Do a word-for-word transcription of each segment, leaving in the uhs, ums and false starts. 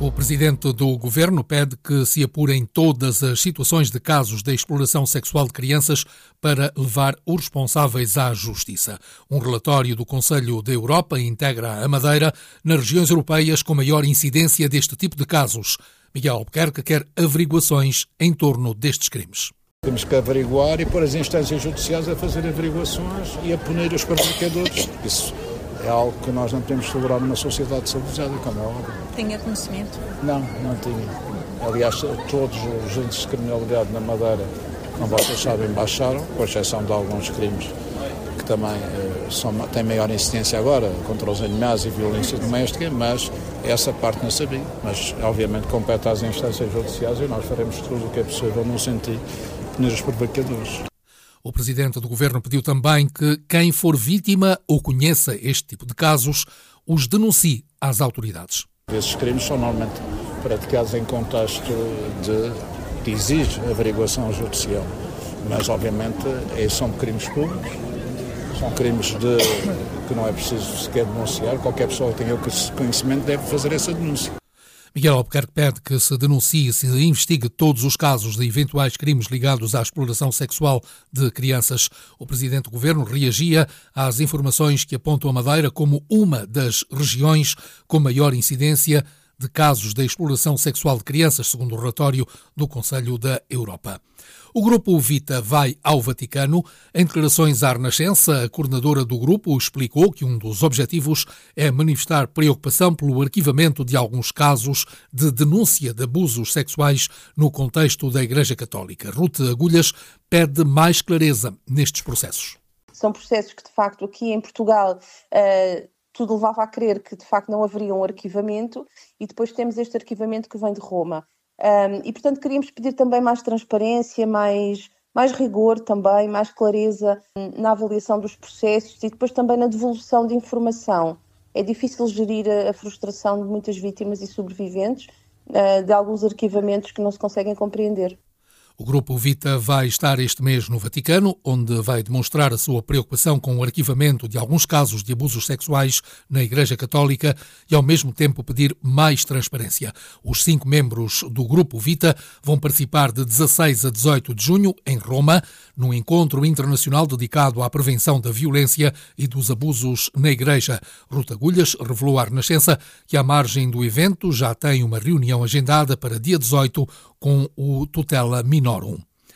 O presidente do governo pede que se apurem todas as situações de casos de exploração sexual de crianças para levar os responsáveis à justiça. Um relatório do Conselho da Europa integra a Madeira nas regiões europeias com maior incidência deste tipo de casos. Miguel Albuquerque quer averiguações em torno destes crimes. Temos que averiguar e pôr as instâncias judiciais a fazer averiguações e a punir os praticadores. Isso é algo que nós não podemos tolerar numa sociedade civilizada, como é óbvio. Tinha conhecimento? Não, não tinha. Aliás, todos os índices de criminalidade na Madeira, como vocês sabem, baixaram, com exceção de alguns crimes que também eh, são, têm maior incidência agora, contra os animais e violência doméstica, mas essa parte não sabia. Mas, obviamente, compete às instâncias judiciais e nós faremos tudo o que é possível no sentido de punir os provocadores. O presidente do governo pediu também que quem for vítima ou conheça este tipo de casos os denuncie às autoridades. Esses crimes são normalmente praticados em contexto de, de exige averiguação judicial, mas obviamente são crimes públicos, são crimes de, que não é preciso sequer denunciar, qualquer pessoa que tenha o conhecimento deve fazer essa denúncia. Miguel Albuquerque pede que se denuncie e se investigue todos os casos de eventuais crimes ligados à exploração sexual de crianças. O presidente do governo reagia às informações que apontam a Madeira como uma das regiões com maior incidência de casos de exploração sexual de crianças, segundo o relatório do Conselho da Europa. O Grupo Vita vai ao Vaticano. Em declarações à Renascença, a coordenadora do grupo explicou que um dos objetivos é manifestar preocupação pelo arquivamento de alguns casos de denúncia de abusos sexuais no contexto da Igreja Católica. Ruth Agulhas pede mais clareza nestes processos. São processos que, de facto, aqui em Portugal uh, tudo levava a crer que, de facto, não haveria um arquivamento e depois temos este arquivamento que vem de Roma. Um, e, portanto, queríamos pedir também mais transparência, mais, mais rigor também, mais clareza na avaliação dos processos e depois também na devolução de informação. É difícil gerir a, a frustração de muitas vítimas e sobreviventes uh, de alguns arquivamentos que não se conseguem compreender. O Grupo Vita vai estar este mês no Vaticano, onde vai demonstrar a sua preocupação com o arquivamento de alguns casos de abusos sexuais na Igreja Católica e, ao mesmo tempo, pedir mais transparência. Os cinco membros do Grupo Vita vão participar de dezasseis a dezoito de junho, em Roma, num encontro internacional dedicado à prevenção da violência e dos abusos na Igreja. Ruth Agulhas revelou à Renascença que, à margem do evento, já tem uma reunião agendada para dia dezoito com o Tutela Minorum.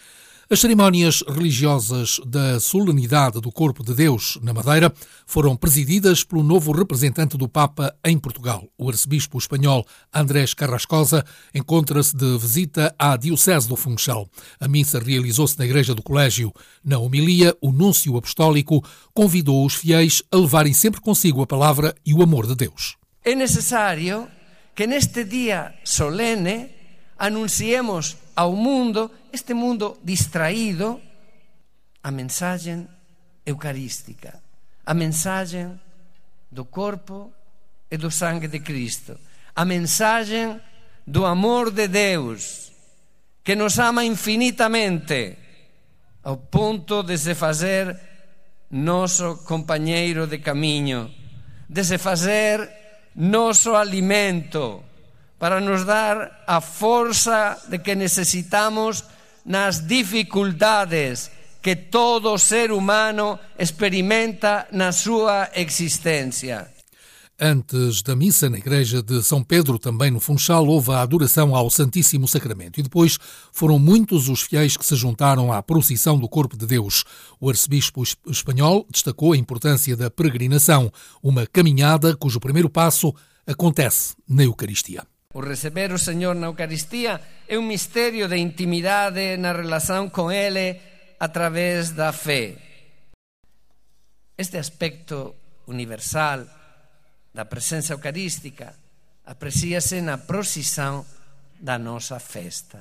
As cerimónias religiosas da solenidade do Corpo de Deus na Madeira foram presididas pelo novo representante do Papa em Portugal. O arcebispo espanhol Andrés Carrascosa encontra-se de visita à Diocese do Funchal. A missa realizou-se na Igreja do Colégio. Na homilia, o núncio apostólico convidou os fiéis a levarem sempre consigo a palavra e o amor de Deus. É necessário que neste dia solene anunciemos ao mundo, este mundo distraído, a mensagem eucarística, a mensagem do corpo e do sangue de Cristo, a mensagem do amor de Deus, que nos ama infinitamente, ao ponto de se fazer nosso companheiro de caminho, de se fazer nosso alimento, para nos dar a força de que necessitamos nas dificuldades que todo ser humano experimenta na sua existência. Antes da missa na Igreja de São Pedro, também no Funchal, houve a adoração ao Santíssimo Sacramento. E depois foram muitos os fiéis que se juntaram à procissão do Corpo de Deus. O arcebispo espanhol destacou a importância da peregrinação, uma caminhada cujo primeiro passo acontece na Eucaristia. O receber o Senhor na Eucaristia é um mistério de intimidade na relação com Ele através da fé. Este aspecto universal da presença eucarística aprecia-se na procissão da nossa festa.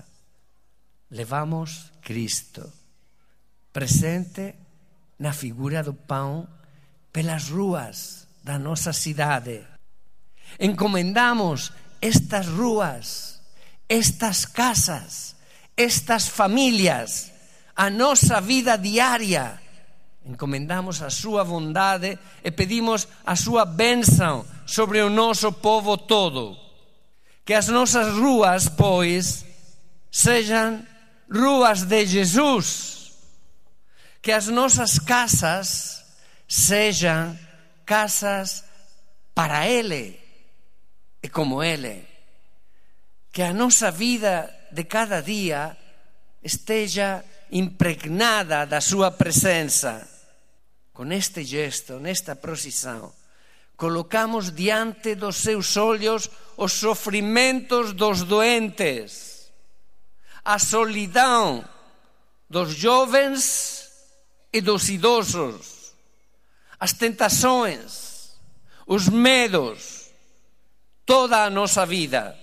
Levamos Cristo, presente na figura do pão, pelas ruas da nossa cidade. Encomendamos estas ruas, estas casas, estas famílias, a nossa vida diária. Encomendamos a sua bondade e pedimos a sua bênção sobre o nosso povo todo. Que as nossas ruas, pois, sejam ruas de Jesus. Que as nossas casas sejam casas para Ele e como Ele. Que a nossa vida de cada dia esteja impregnada da sua presença. Com este gesto, nesta procissão, colocamos diante dos seus olhos os sofrimentos dos doentes, a solidão dos jovens e dos idosos, as tentações, os medos, toda a nossa vida.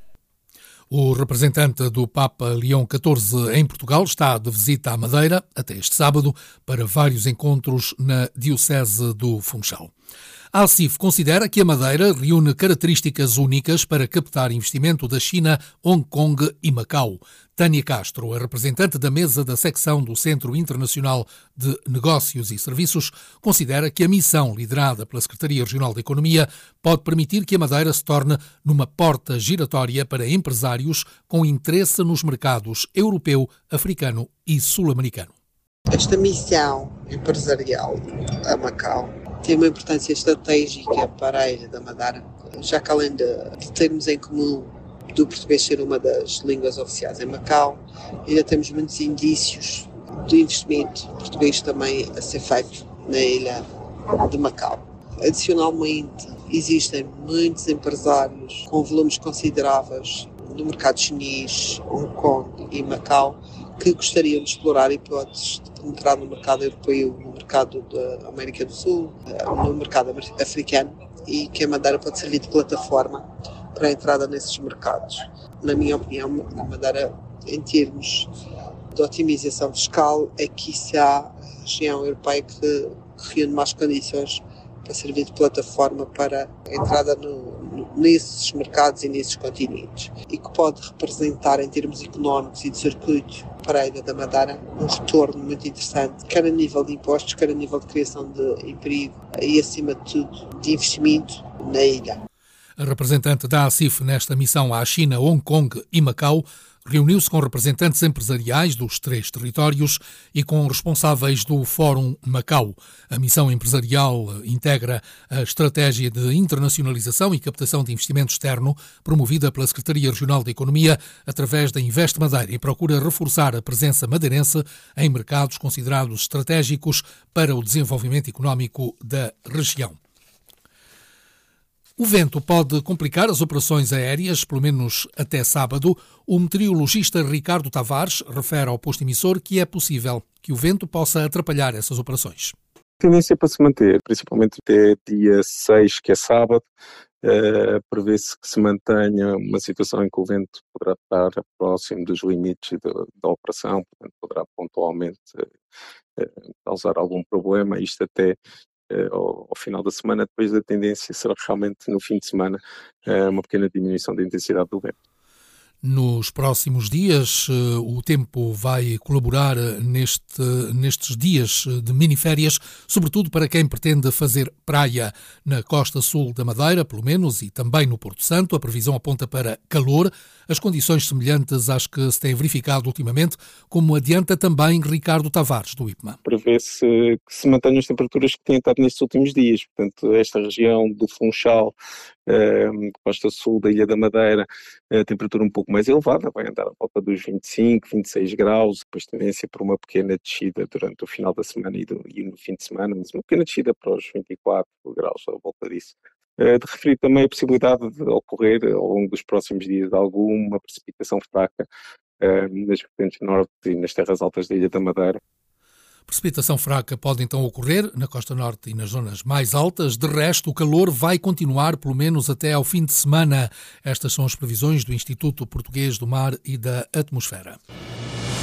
O representante do Papa Leão catorze em Portugal está de visita à Madeira até este sábado para vários encontros na Diocese do Funchal. A ACIF considera que a Madeira reúne características únicas para captar investimento da China, Hong Kong e Macau. Tânia Castro, a representante da mesa da secção do Centro Internacional de Negócios e Serviços, considera que a missão liderada pela Secretaria Regional da Economia pode permitir que a Madeira se torne numa porta giratória para empresários com interesse nos mercados europeu, africano e sul-americano. Esta missão empresarial a Macau tem uma importância estratégica para a Ilha da Madeira, já que além de, de termos em comum do português ser uma das línguas oficiais em Macau, ainda temos muitos indícios de investimento português também a ser feito na ilha de Macau. Adicionalmente, existem muitos empresários com volumes consideráveis no mercado chinês, Hong Kong e Macau, que gostariam de explorar hipóteses de penetrar no mercado europeu, no mercado da América do Sul, no mercado africano, e que a Madeira pode servir de plataforma para a entrada nesses mercados. Na minha opinião, a Madeira, em termos de otimização fiscal, é que se há a região europeia que reúne mais condições para servir de plataforma para a entrada no, no, nesses mercados e nesses continentes, e que pode representar, em termos económicos e de circuito para a Ilha da Madeira, um retorno muito interessante, quer a nível de impostos, quer a nível de criação de emprego e, acima de tudo, de investimento na ilha. A representante da ACIF nesta missão à China, Hong Kong e Macau reuniu-se com representantes empresariais dos três territórios e com responsáveis do Fórum Macau. A missão empresarial integra a estratégia de internacionalização e captação de investimento externo promovida pela Secretaria Regional da Economia através da Invest Madeira e procura reforçar a presença madeirense em mercados considerados estratégicos para o desenvolvimento económico da região. O vento pode complicar as operações aéreas, pelo menos até sábado. O meteorologista Ricardo Tavares refere ao posto emissor que é possível que o vento possa atrapalhar essas operações. A tendência é para se manter, principalmente até dia seis, que é sábado. Uh, prevê-se que se mantenha uma situação em que o vento poderá estar próximo dos limites da, da operação, portanto poderá pontualmente uh, uh, causar algum problema, isto até Uh, ao, ao final da semana. Depois da tendência será realmente no fim de semana uh, uma pequena diminuição da intensidade do vento. Nos próximos dias, o tempo vai colaborar neste, nestes dias de miniférias, sobretudo para quem pretende fazer praia na costa sul da Madeira, pelo menos, e também no Porto Santo. A previsão aponta para calor, as condições semelhantes às que se têm verificado ultimamente, como adianta também Ricardo Tavares, do I P M A. Prevê-se que se mantenham as temperaturas que têm estado nestes últimos dias. Portanto, esta região do Funchal, eh, costa sul da Ilha da Madeira, a temperatura um pouco mais elevada, vai andar à volta dos vinte e cinco, vinte e seis graus, depois tendência para uma pequena descida durante o final da semana e, do, e no fim de semana, mas uma pequena descida para os vinte e quatro graus, à volta disso. Uh, de referir também a possibilidade de ocorrer ao longo dos próximos dias alguma precipitação fraca uh, nas vertentes norte e nas terras altas da Ilha da Madeira. Precipitação fraca pode então ocorrer na costa norte e nas zonas mais altas. De resto, o calor vai continuar pelo menos até ao fim de semana. Estas são as previsões do Instituto Português do Mar e da Atmosfera.